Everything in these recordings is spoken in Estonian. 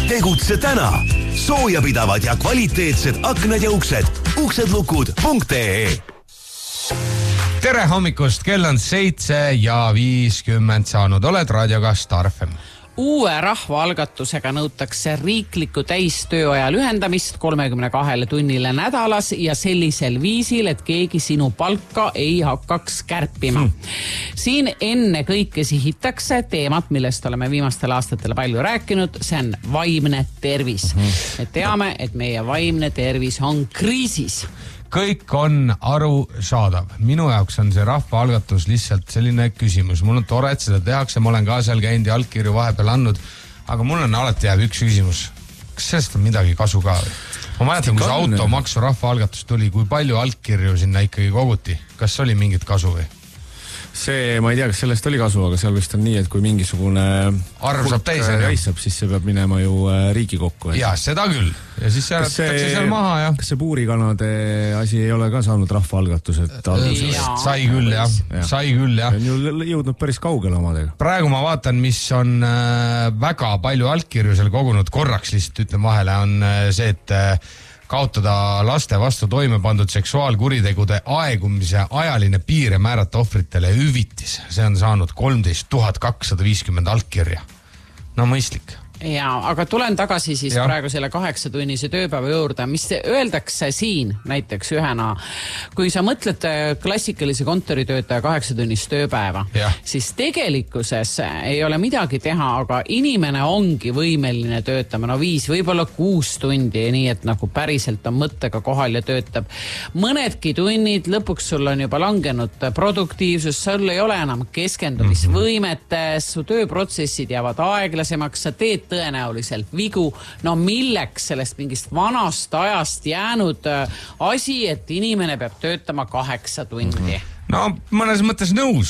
Tegutse täna. Soojapidavad ja kvaliteetsed aknad ja uksed. uksedlukud.ee. Tere hommikust, kell on 7:50 saanud. Oled raadioga Star FM. Uue rahvaalgatusega nõutakse riiklikku täistööaja lühendamist 32 tunnile nädalas ja sellisel viisil, et keegi sinu palka ei hakkaks kärpima. Siin enne kõike sihitakse teemat, millest oleme viimastel aastatel palju rääkinud, see on vaimne tervis. Me teame, et meie vaimne tervis on kriisis. Kõik on arusaadav. Minu jaoks on see rahvaalgatus lihtsalt selline küsimus. Mul on tore, et seda tehakse, ma olen ka seal käinud ja allkirju vahepeal andnud, aga mul on alati jääb üks küsimus. Kas sellest on midagi kasu ka? Ma mäletan, kui see automaksu rahvaalgatus tuli, kui palju allkirju sinna ikkagi koguti? Kas oli mingit kasu või? See, ma ei tea, kas sellest oli kasu, aga seal vist on nii, et kui mingisugune arv saab täis, siis see peab minema ju Riigikokku. Ja, seda küll. Ja siis järetakse seal maha, jah. Kas see puurikanade asi ei ole ka saanud rahvaalgatused? Sai küll, jah. Sai küll, jah. On ju jõudnud päris kaugele omadega. Praegu ma vaatan, mis on väga palju allkirju seal kogunud. Korraks lihtsalt ütlen vahele on see, et kaotada laste vastu toime pandud seksuaalkuritegude aegumise ajaline piir ja määrata ohvritele hüvitis. See on saanud 13 250 allkirja. No mõistlik. Ja, aga tulen tagasi siis praegu selle 8-tunnise tööpäeva juurde, mis öeldakse siin näiteks ühena, kui sa mõtled klassikalise kontoritöötaja 8-tunnist tööpäeva, siis tegelikkuses ei ole midagi teha, aga inimene ongi võimeline töötama, 5, võib-olla 6 tundi, nii et nagu päriselt on mõttega kohal ja töötab. Mõnedki tunnid, lõpuks sul on juba langenud produktiivsus, sul ei ole enam keskendumisvõimet, su tööprotsessid jäävad aeglasemaks, sa teed tõenäoliselt vigu, milleks sellest mingist vanast ajast jäänud asi, et inimene peab töötama 8 tundi. No mõnes mõttes nõus,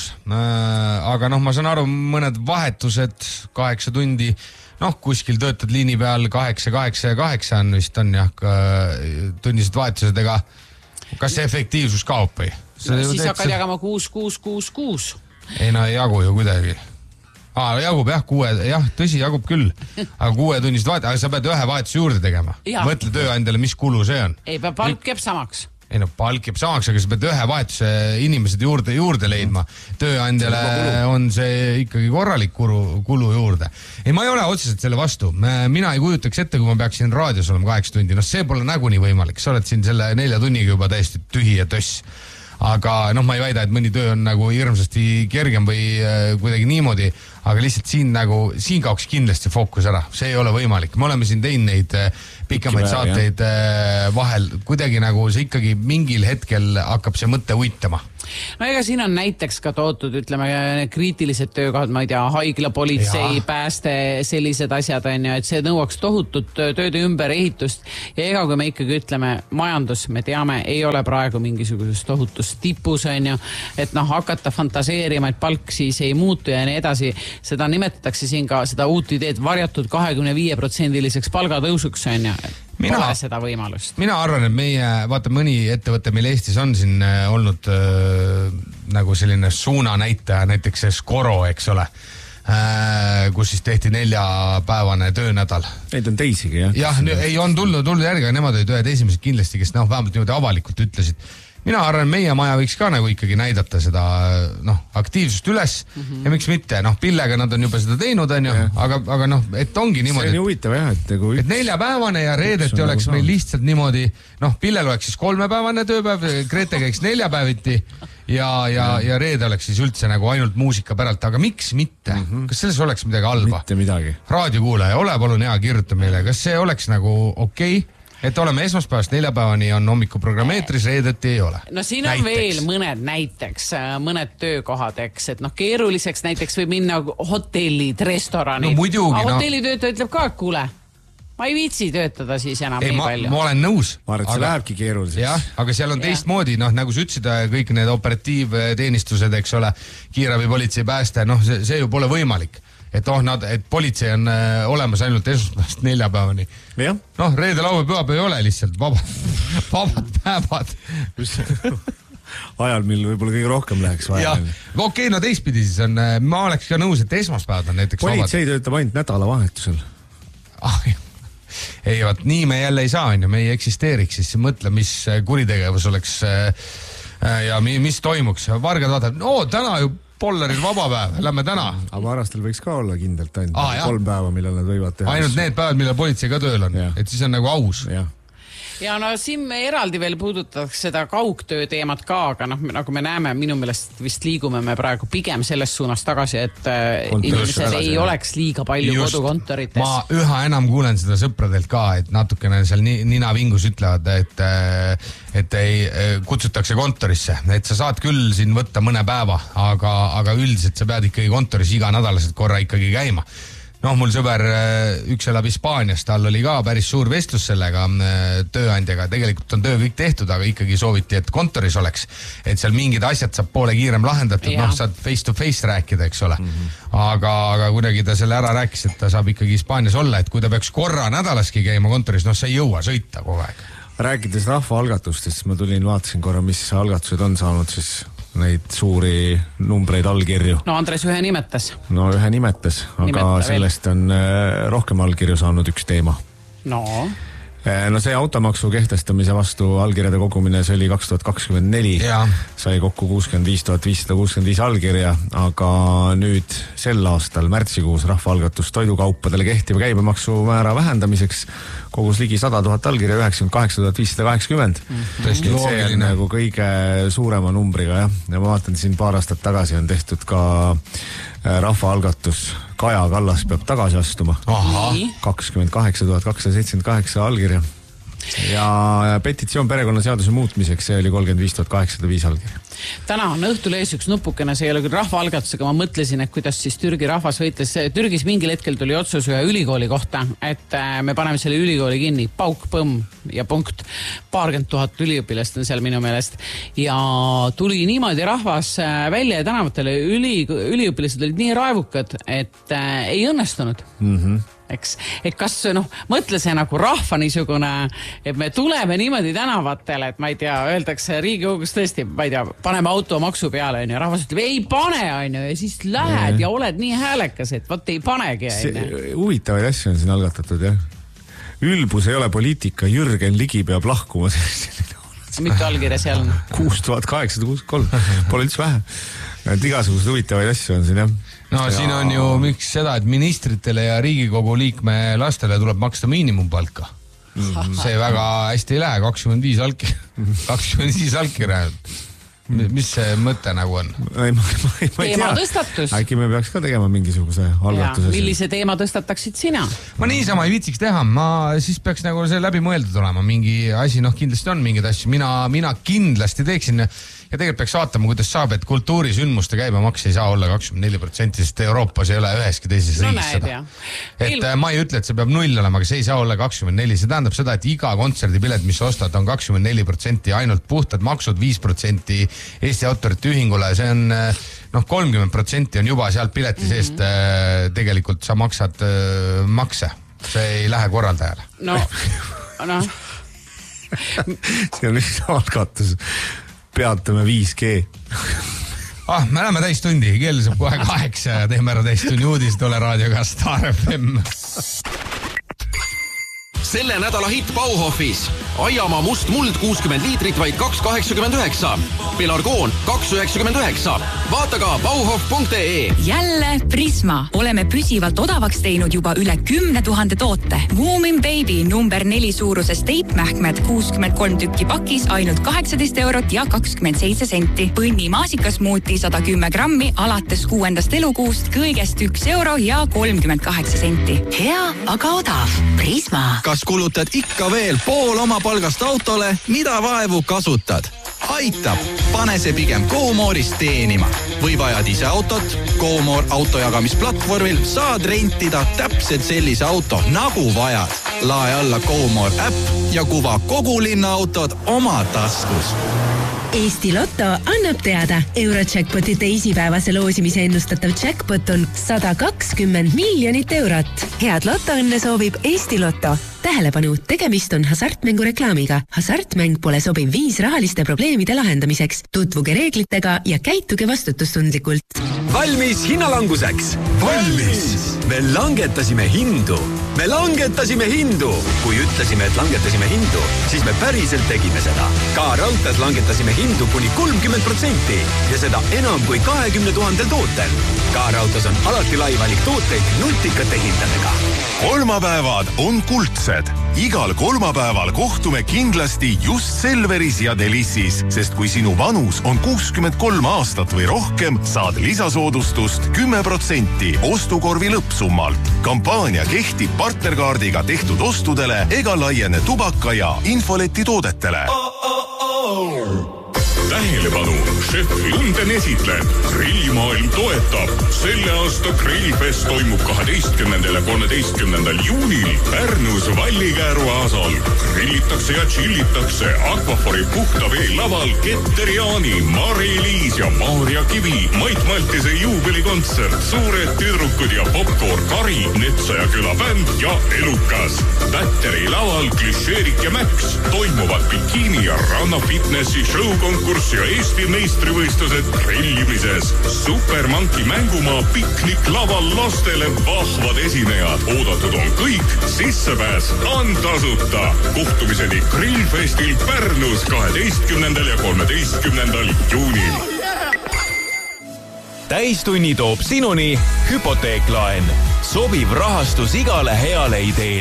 aga ma saan aru, mõned vahetused 8 tundi, kuskil töötad liini peal 8 ja 8 on vist on tunnised vahetused, ega kas see efektiivsus kaob või? Siis hakkad jagama 6. Ei, ei jagu ju kuidagi. Jagub tõsi, jagub küll. Aga 6-tunnist vahet, aga sa pead ühe vahetuse juurde tegema. Mõtle tööandjale, mis kulu see on. Ei, palk jääb samaks. Ei, palk jääb samaks, aga sa pead ühe vahetuse inimesed juurde leidma. Tööandjale on see ikkagi korralik kulu juurde. Ei, ma ei ole otseselt selle vastu. Mina ei kujutaks ette, kui ma peaksin raadios olema 8 tundi. See pole nagunii võimalik. Sa oled siin selle 4 tunniga juba täiesti tühi ja töss. Aga ma ei väida, et mõni töö on nagu hirmsasti kergem või kuidagi niimoodi, aga lihtsalt siin kaoks kindlasti fookus ära. See ei ole võimalik. Me oleme siin teinud neid pikemaid saateid vahel. Kuidagi nagu see ikkagi mingil hetkel hakkab see mõtte uitama. No ega siin on näiteks ka toodud, ütleme, kriitilised töökohad, ma ei tea, haigla, politsei, pääste, sellised asjad on ju, et see nõuaks tohutut tööde ümber ehitust. Ja ega kui me ikkagi ütleme, majandus, me teame, ei ole praegu mingisugusest tohutust tipus on ju, et hakata fantaseerima, et palk siis ei muutu ja nii edasi. Seda nimetatakse siin ka seda uut ideed varjatud 25%-liseks palgatõusuks on ju. Pole seda võimalust. Mina arvan, et vaata mõni ettevõte meil Eestis on siin olnud nagu selline suunanäitaja, näiteks see Skoro, eks ole, kus siis tehti 4-päevane töönädal. Neid on teisigi, jah? Jah, ei on tulnud järgi, aga nemad olid ühed esimesed kindlasti, kes vähemalt niimoodi avalikult ütlesid. Mina arvan, meie maja võiks ka nagu ikkagi näidata seda aktiivsust üles ja miks mitte, pillega nad on juba seda teinud, aga et ongi niimoodi. See on huvitav, jah. Et 4-päevane ja reedeti oleks meil lihtsalt niimoodi, Pillel oleks siis 3-päevane tööpäev, Grete käiks 4 päeviti ja reede oleks siis üldse nagu ainult muusika päralt, aga miks mitte? Kas selles oleks midagi halba? Mitte midagi. Raadiokuulaja, ole palun hea, kirjuta meile, kas see oleks nagu okei? Et oleme esmaspäevast 4-päevani on hommikuprogrammeetris, reedeti ei ole. No siin on veel mõned töökohad, eks, et keeruliseks näiteks võib minna hotellid, restoranid. No muidugi, hotellitöötaja ütleb ka, et kuule, ma ei viitsi töötada siis enam nii palju. Ma olen nõus. Ma arvan, et see lähebki keeruliseks. Jah, aga seal on teistmoodi, nagu sa ütlesid, kõik need operatiivteenistused, eks ole, kiirabi, politsei, pääste, see ju pole võimalik. Et politsei on olemas ainult esmaspäevast 4-päevani. Reede, laupäev, pühapäev ei ole lihtsalt vabad päevad. Ajal, mil võib-olla kõige rohkem läheks vaja. Okei, teistpidi siis on, ma oleks ka nõus, et esmaspäevad on näiteks politsei töötab ainult nädalavahetusel. ei, vaat nii me jälle ei saa, me ei eksisteeriks, siis mõtle, mis kuritegevus oleks ja mis toimuks. Vargad vaatavad, täna ju Polleril vabapäev, lähme täna. Aga varastel võiks ka olla kindlalt ainult 3 päeva, millal nad võivad teha. Ainult need päevad, millal politsei ka tööl on, et siis on nagu aus. Ja no siin me eraldi veel puudutaks seda kaugtöö teemat ka, aga nagu me näeme, minu meelest vist liigume me praegu pigem selles suunas tagasi, et inimesed ei oleks liiga palju kodukontorites. Ma üha enam kuulen seda sõpradelt ka, et natukene seal ninavingus ütlevad, et ei kutsutakse kontorisse, et sa saad küll siin võtta mõne päeva, aga üldiselt sa pead ikkagi kontoris iganädalaselt korra ikkagi käima. Mul sõber, üks elab Hispaanias, tal oli ka päris suur vestlus sellega tööandjaga, tegelikult on töö kõik tehtud, aga ikkagi sooviti, et kontoris oleks, et seal mingid asjad saab poole kiirem lahendatud, saad face to face rääkida, eks ole. Aga kuidagi ta selle ära rääkis, et ta saab ikkagi Hispaanias olla, et kui ta peaks korra nädalaski käima kontoris, sa ei jõua sõita kogu aeg. Rääkides rahvaalgatustest, ma vaatasin korra, mis algatused on saanud siis neid suuri numbreid allkirju. No Andres ühe nimetas, aga sellest on rohkem allkirju saanud üks teema. No see automaksu kehtestamise vastu allkirjade kogumine, see oli 2024, sai kokku 65 565 allkirja, aga nüüd sel aastal märtsikuus rahvaalgatus toidukaupadele kehtiva käibemaksumäära vähendamiseks kogus ligi 100 000 allkirja, 98 580. See on nagu kõige suurema numbriga, ja ma vaatan, siin paar aastat tagasi on tehtud ka rahvaalgatus Kaja Kallas peab tagasi astuma. 28 278 allkirja. Ja petitsioon perekonnaseaduse muutmiseks, see oli 35 805 allkirja. Täna on õhtulees üks nupukene, see ei ole küll rahvaalgatusega, ma mõtlesin, et kuidas siis Türgi rahvas võitles. Türgis mingil hetkel tuli otsus ühe ülikooli kohta, et me paneme selle ülikooli kinni, pauk, põmm ja punkt. 20 000 üliõpilast on seal minu meelest. Ja tuli niimoodi rahvas välja ja tänavatele üliõpilased olid nii raevukad, et ei õnnestunud. Eks, et kas mõtle see nagu rahva niisugune, et me tuleme niimoodi tänavatele, et ma ei tea, öeldakse Riigikogus tõesti, ma ei tea, paneme automaksu peale, ja rahvas ütleb, ei pane, ja siis lähed ja oled nii häälekas, et võt ei panegi. Huvitavaid asju on siin algatatud, jah. Ülbus ei ole poliitika, Jürgen Ligi peab lahkuma. Mitu allkirja seal on? 6863, pole üldse vähe. Igasugused huvitavaid asju on siin, jah. Siin on ju miks seda, et ministritele ja Riigikogu liikme lastele tuleb maksta miinimumpalka. See väga hästi ei lähe, 25 allkirja. Mis see mõte nagu on? Ma ei teema tõstatus. Äkki me peaks ka tegema mingisuguse algatuse. Millise teema tõstataksid sina? Ma niisama ei viitsiks teha, siis peaks nagu see läbi mõeldud olema. Mingi asi, kindlasti on mingid asju. Mina kindlasti teeksin. Ja tegelikult peaks vaatama, kuidas saab, et kultuurisündmuste käibemaks ei saa olla 24%, sest Euroopas ei ole üheski teises riigis seda. Et ma ei ütle, et see peab 0 olema, aga see ei saa olla 24. See tähendab seda, et iga kontserdipilet, mis ostad, on 24%, ainult puhtad maksud 5% Eesti autorite ühingule. See on 30% on juba sealt pileti seest tegelikult sa maksad makse. See ei lähe korraldajale. See on üks algatus. Peatame 5G. Me läheme täistundi, kell saab kohe 8 ja teeme ära täistundi uudis, tule raadioga Star FM. Selle nädala hitt Bauhofis. Aiamaa must muld 60 liitrit vaid 2,89. Pelargoon 2,99. Vaata ka bauhof.ee. Jälle Prisma. Oleme püsivalt odavaks teinud juba üle 10 000 toote. Moomin Baby number 4 suuruses teipmähkmed 63 tükki pakis ainult 18 eurot ja 27 senti. Põnni maasikasmuuti 110 grammi alates 6. elukuust kõigest 1 euro ja 38 senti. Hea, aga odav. Prisma. Kas kulutad ikka veel pool oma palgast autole, mida vaevu kasutad? Aitab, pane see pigem GoMore'ist teenima. Või vajad ise autot? GoMore autojagamisplatvormil saad rentida täpselt sellise auto, nagu vajad. Lae alla GoMore äpp ja kuva kogu linna autod oma taskus. Eesti Lotto annab teada. Eurojackpoti teisipäevase loosimise ennustatav jackpot on 120 miljonit eurot. Head lotoõnne soovib Eesti Lotto. Tähelepanu, tegemist on hasartmängureklaamiga. Hasartmäng pole sobiv viis rahaliste probleemide lahendamiseks. Tutvuge reeglitega ja käituge vastutustundlikult. Valmis hinnalanguseks? Valmis! Me langetasime hindu. Kui ütlesime, et langetasime hindu, siis me päriselt tegime seda. Ka raudtees langetasime hindu kuni 30% ja seda enam kui 20 000 tootel. Ka raudtees on alati lai valik tooteid nutikate hindadega. Kolmapäevad on kuldsed. Igal kolmapäeval kohtume kindlasti just Selveris ja Delissis, sest kui sinu vanus on 63 aastat või rohkem, saad lisasoodustust 10% ostukorvi lõppsummalt. Kampaania kehtib partnerkaardiga tehtud ostudele ega laiene tubaka ja infoleti toodetele. Tähelepanu, šef Lünden esitleb. Grillimaailm toetab. Selle aasta Grillfest toimub 12. ja 13. juunil Pärnus Vallikääru aasal. Grillitakse ja chillitakse Aquafori puhta vee laval Ketteriani, Mari-Liis ja Maarja Kivi. Mait Maltise juubelikontsert, suured tüdrukud ja popcorn Kari, Netsaja küla bänd ja Elukas. Pätteri laval Klišeerik ja Max. Toimuvad bikiini ja ranna fitnessi showkonkurss ja Eesti meistrivõistlused grillimises. Supermanki mängumaa piknik laval lastele vahvad esinejad. Oodatud on kõik, sissepääs on tasuta. Kohtumiseni Grillfestil Pärnus 12. ja 13. juunil. Täistunni toob sinuni Hypoteeklaen. Sobiv rahastus igale heale idee.